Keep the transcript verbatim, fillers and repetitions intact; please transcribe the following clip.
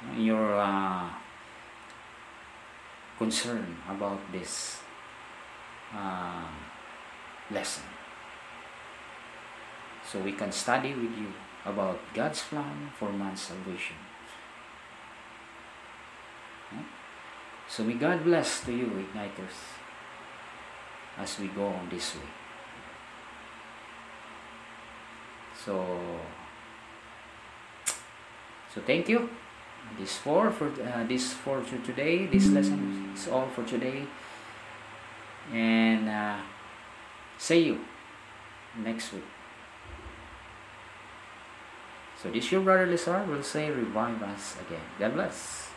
your uh, concern about this uh, lesson, so we can study with you about God's plan for man's salvation. So may God bless to you, Igniters, as we go on this way. So, so thank you. This for for uh, this for today. This lesson is all for today, and uh, see you next week. So this your brother Lizar will say, revive us again. God bless.